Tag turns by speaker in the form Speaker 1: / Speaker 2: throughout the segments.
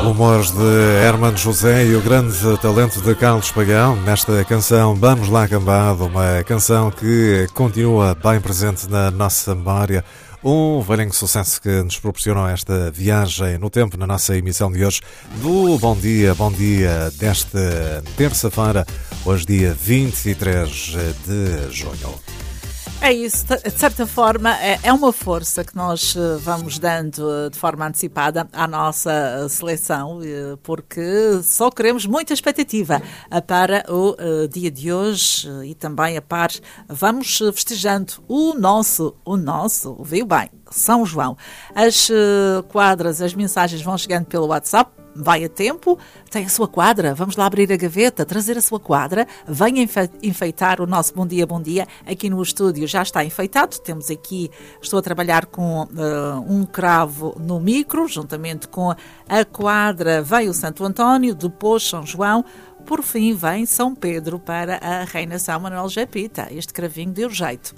Speaker 1: Rumores de Hermano José e o grande talento de Carlos Pagão nesta canção Vamos Lá Cambado, uma canção que continua bem presente na nossa memória. Um velhinho sucesso que nos proporcionou esta viagem no tempo na nossa emissão de hoje do Bom Dia desta terça-feira, hoje dia 23 de junho.
Speaker 2: É isso, de certa forma é uma força que nós vamos dando de forma antecipada à nossa seleção, porque só queremos muita expectativa para o dia de hoje e também a par vamos festejando o nosso, viu bem, São João. As quadras, as mensagens vão chegando pelo WhatsApp. Vai a tempo, tem a sua quadra, vamos lá abrir a gaveta, trazer a sua quadra, venha enfeitar o nosso Bom Dia, aqui no estúdio já está enfeitado, temos aqui, estou a trabalhar com um cravo no micro, juntamente com a quadra vem o Santo António, depois São João, por fim vem São Pedro para a Reina São Manuel Japita. Este cravinho deu jeito.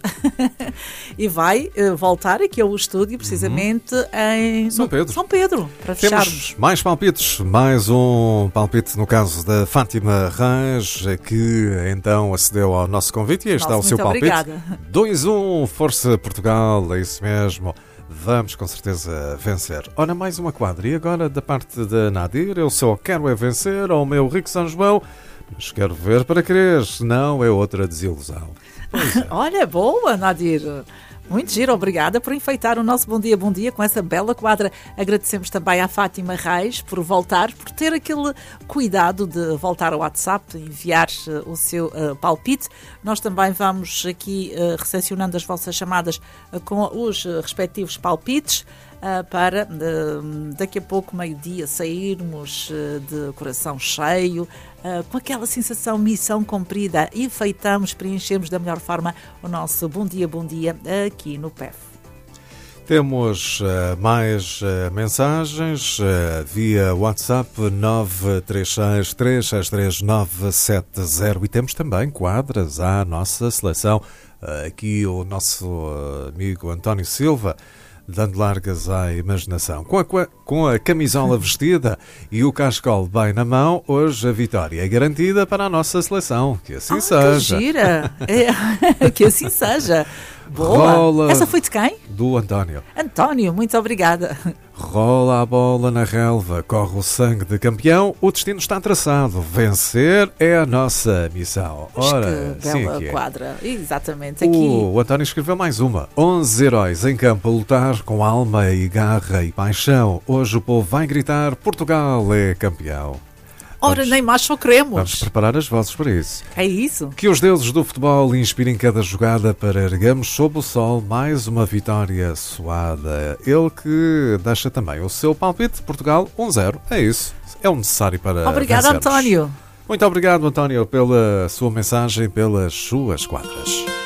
Speaker 2: E vai voltar aqui ao estúdio, precisamente em
Speaker 1: São
Speaker 2: Pedro, para fecharmos.
Speaker 1: Temos mais palpites, mais um palpite no caso da Fátima Reis, que então acedeu ao nosso convite e aí está o seu palpite.
Speaker 2: Obrigada.
Speaker 1: 2-1, Força Portugal, é isso mesmo. Vamos com certeza vencer. Ora, mais uma quadra. E agora da parte da Nadir, eu só quero é vencer ao meu rico São João, mas quero ver para crer, senão é outra desilusão. É.
Speaker 2: Olha, boa, Nadir. Muito giro, obrigada por enfeitar o nosso Bom Dia com essa bela quadra. Agradecemos também à Fátima Reis por voltar, por ter aquele cuidado de voltar ao WhatsApp, enviar o seu palpite. Nós também vamos aqui recepcionando as vossas chamadas com os respectivos palpites para daqui a pouco, meio-dia, sairmos de coração cheio, com aquela sensação missão cumprida, enfeitamos, preenchemos da melhor forma o nosso Bom Dia aqui no PEF.
Speaker 1: Temos mais mensagens via WhatsApp 936-363-970 e temos também quadras à nossa seleção. Aqui o nosso amigo António Silva dando largas à imaginação. Com a camisola vestida e o cascol bem na mão, hoje a vitória é garantida para a nossa seleção. Que assim seja.
Speaker 2: Que gira! Que assim seja. Boa!
Speaker 1: Rola.
Speaker 2: Essa foi de quem?
Speaker 1: Do António.
Speaker 2: António, muito obrigada.
Speaker 1: Rola a bola na relva, corre o sangue de campeão, o destino está traçado. Vencer é a nossa missão.
Speaker 2: Ora, que bela
Speaker 1: sim,
Speaker 2: quadra. Exatamente, aqui.
Speaker 1: O António escreveu mais uma. 11 heróis em campo a lutar com alma e garra e paixão. Hoje o povo vai gritar, Portugal é campeão.
Speaker 2: Ora, nem mais só queremos.
Speaker 1: Vamos preparar as vozes para isso.
Speaker 2: É isso.
Speaker 1: Que os deuses do futebol inspirem cada jogada para erguermos sob o sol mais uma vitória suada. Ele que deixa também o seu palpite. Portugal 1-0. É isso. É o necessário para
Speaker 2: Obrigado,
Speaker 1: vencermos.
Speaker 2: António.
Speaker 1: Muito obrigado, António, pela sua mensagem, pelas suas quadras.